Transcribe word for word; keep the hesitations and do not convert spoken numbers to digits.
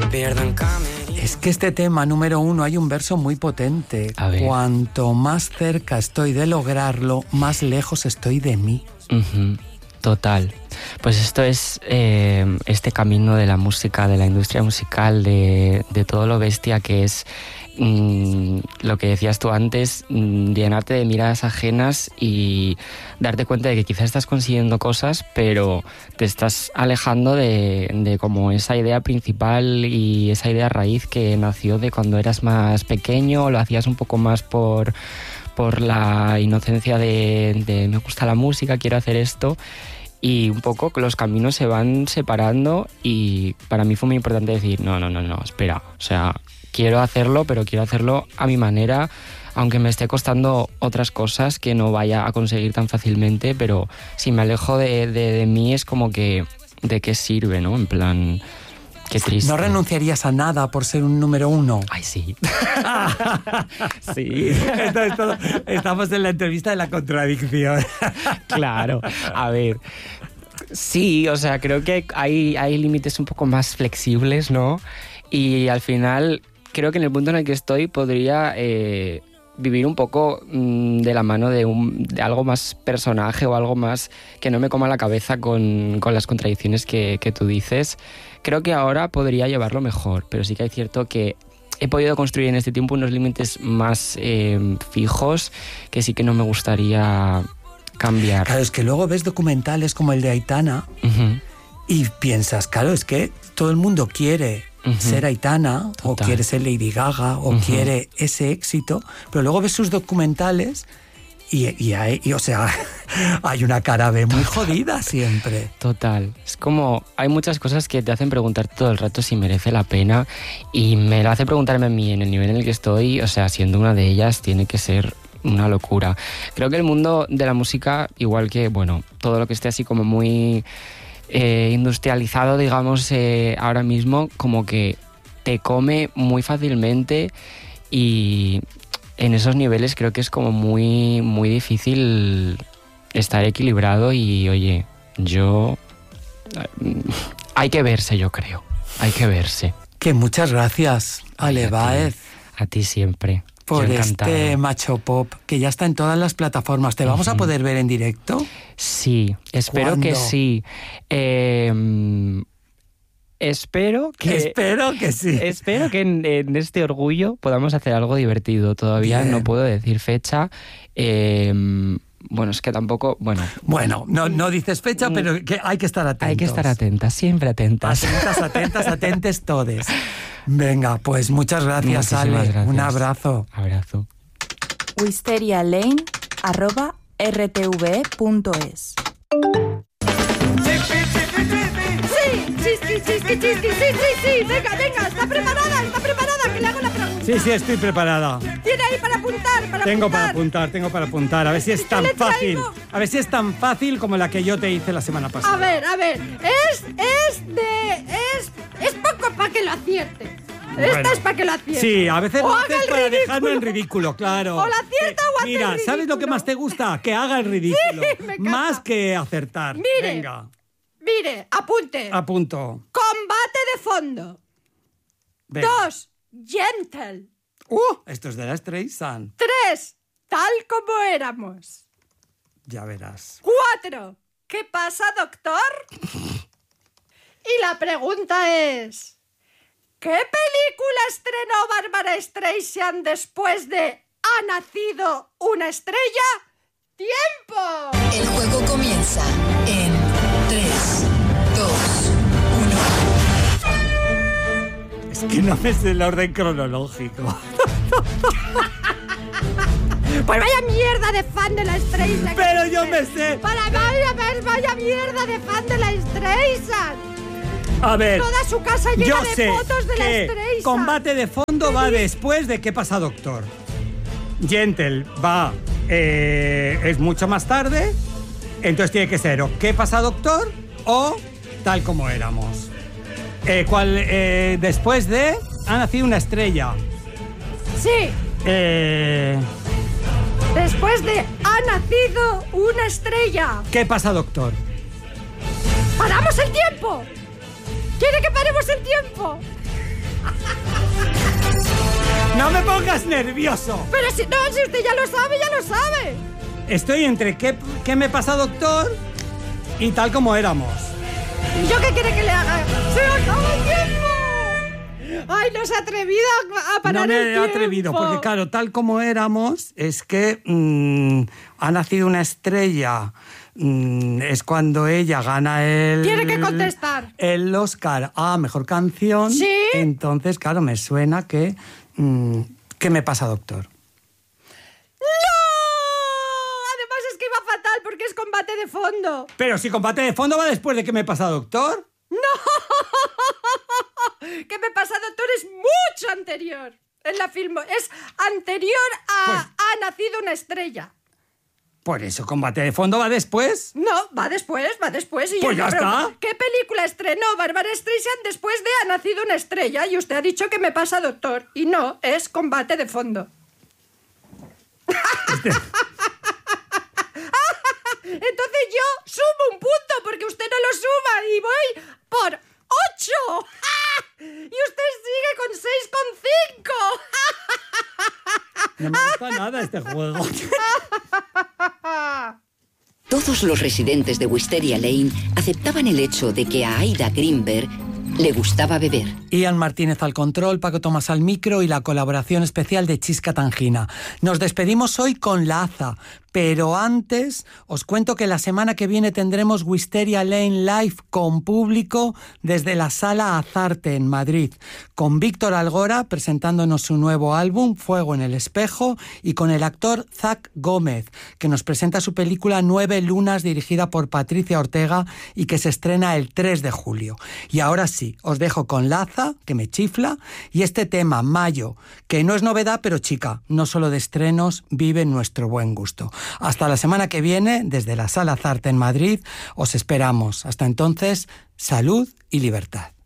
pierdo en camino. Es que este tema número uno hay un verso muy potente. A ver. Cuanto más cerca estoy de lograrlo, más lejos estoy de mí. Uh-huh. Total. Pues esto es eh, este camino de la música, de la industria musical, de, de todo lo bestia que es mmm, lo que decías tú antes, mmm, llenarte de miradas ajenas y darte cuenta de que quizás estás consiguiendo cosas, pero te estás alejando de, de como esa idea principal y esa idea raíz que nació de cuando eras más pequeño, lo hacías un poco más por... por la inocencia de, de me gusta la música, quiero hacer esto, y un poco los caminos se van separando y para mí fue muy importante decir, no, no, no, no, espera, o sea, quiero hacerlo, pero quiero hacerlo a mi manera, aunque me esté costando otras cosas que no vaya a conseguir tan fácilmente, pero si me alejo de, de, de mí es como que, ¿de qué sirve, no? En plan... Qué triste. ¿No renunciarías a nada por ser un número uno? Ay, sí. Sí. Entonces, todo, estamos en la entrevista de la contradicción. Claro. A ver, sí, o sea, creo que hay, hay límites un poco más flexibles, ¿no? Y al final, creo que en el punto en el que estoy podría... Eh, vivir un poco mmm, de la mano de, un, de algo más personaje o algo más que no me coma la cabeza con, con las contradicciones que, que tú dices. Creo que ahora podría llevarlo mejor, pero sí que hay cierto que he podido construir en este tiempo unos límites más eh, fijos que sí que no me gustaría cambiar. Claro, es que luego ves documentales como el de Aitana uh-huh. y piensas, claro, es que todo el mundo quiere... Uh-huh. ser Aitana, total. O quiere ser Lady Gaga, o uh-huh. quiere ese éxito, pero luego ves sus documentales y, y, hay, y o sea, hay una cara B muy jodida siempre. Total. Es como, hay muchas cosas que te hacen preguntarte todo el rato si merece la pena, y me lo hace preguntarme a mí en el nivel en el que estoy, o sea, siendo una de ellas, tiene que ser una locura. Creo que el mundo de la música, igual que, bueno, todo lo que esté así como muy... Eh, industrializado, digamos, eh, ahora mismo, como que te come muy fácilmente, y en esos niveles creo que es como muy, muy difícil estar equilibrado y, oye, yo... Hay que verse, yo creo. Hay que verse. Que muchas gracias, Ale Báez. A ti siempre. Por este Macho Pop, que ya está en todas las plataformas. ¿Te vamos uh-huh. a poder ver en directo? Sí, espero ¿Cuándo? que sí. Eh, espero que... Espero que sí. Espero que en, en este orgullo podamos hacer algo divertido. Todavía Bien. No puedo decir fecha. Eh, bueno, es que tampoco... Bueno, bueno no, no dices fecha, pero que hay que estar atentos. Hay que estar atentas, siempre atentas. Atentas, atentas, atentes todes. Venga, pues muchas gracias, Ale. Gracias. Un abrazo. Abrazo. wisterialane arroba r t v punto es. Sí, chisqui, chisqui, chisqui, sí, sí, sí. Venga, venga, está preparada, está preparada, que le hago la pregunta. Sí, sí, estoy preparada. ¿Tiene ahí para apuntar, para Tengo apuntar? para apuntar, tengo para apuntar. A ver si es tan fácil. A ver si es tan fácil como la que yo te hice la semana pasada. A ver, a ver. Es, es de... Es, es poco para que lo acierte. Esta bueno, es para que lo acierte. Sí, a veces o lo haces para ridículo. dejarme en ridículo, claro. O la acierta o hace Mira, el ridículo. ¿sabes lo que más te gusta? Que haga el ridículo. Sí, me encanta. Más que acertar. Mire, Venga. Mire, apunte. Apunto. Combate de fondo. Venga. Dos, Gentle. Uh, esto es de la Streisand. Tres, Tal como éramos. Ya verás. Cuatro, ¿qué pasa, doctor? Y la pregunta es... ¿Qué película estrenó Bárbara Streisand después de ¿Ha nacido una estrella? ¡Tiempo! El juego comienza en tres, dos, uno. Es que no me sé el orden cronológico. Pues vaya mierda de fan de la Streisand. Pero yo me sé. Para vaya, vaya mierda de fan de la Streisand. A ver, toda su casa llena yo de sé fotos de que la Streisand. Combate de fondo va después de ¿Qué pasa, doctor? Gentle va, eh, es mucho más tarde, entonces tiene que ser o ¿Qué pasa, doctor? O Tal como éramos. Eh, ¿cuál, eh, después de Ha nacido una estrella. Sí. Eh, después de Ha nacido una estrella. ¿Qué pasa, doctor? ¡Paramos el tiempo! ¿Quiere que paremos el tiempo? No me pongas nervioso. Pero si no, si usted ya lo sabe, ya lo sabe. Estoy entre qué, qué me pasa, doctor, y tal como éramos. ¿Y yo qué quiere que le haga? ¡Se acaba el tiempo! ¡Ay, no se ha atrevido a parar el tiempo! No me el he tiempo. atrevido, porque claro, tal como éramos, es que mmm, ha nacido una estrella. Mm, es cuando ella gana el... Tiene que contestar. El Oscar a Mejor Canción. ¿Sí? Entonces, claro, me suena que... Mm, ¿qué me pasa, doctor? ¡No! Además es que iba fatal porque es combate de fondo. Pero si combate de fondo va después de ¿qué me pasa, doctor? ¡No! ¿Qué me pasa, doctor? Es mucho anterior. En la film es anterior a Pues- Ha nacido una estrella. Por eso combate de fondo va después. No, va después, va después. Y Pues yo ya me pregunto, está. ¿qué película estrenó Bárbara Streisand después de Ha nacido una estrella? Y usted ha dicho que me pasa, doctor. Y no, es combate de fondo. Entonces yo sumo un punto porque usted no lo suma y voy por ocho. Y usted sigue con seis coma cinco. No me gusta nada este juego. Todos los residentes de Wisteria Lane aceptaban el hecho de que a Aida Greenberg le gustaba beber. Ian Martínez al control, Paco Tomás al micro y la colaboración especial de Chisca Tangina. Nos despedimos hoy con Laza, pero antes os cuento que la semana que viene tendremos Wisteria Lane Live con público desde la Sala Azarte en Madrid, con Víctor Algora presentándonos su nuevo álbum Fuego en el Espejo y con el actor Zach Gómez, que nos presenta su película Nueve Lunas dirigida por Patricia Ortega y que se estrena el tres de julio. Y ahora sí, os dejo con Laza, que me chifla, y este tema, Mayo, que no es novedad, pero chica, no solo de estrenos, vive nuestro buen gusto. Hasta la semana que viene, desde la Sala Azarte en Madrid, os esperamos. Hasta entonces, salud y libertad.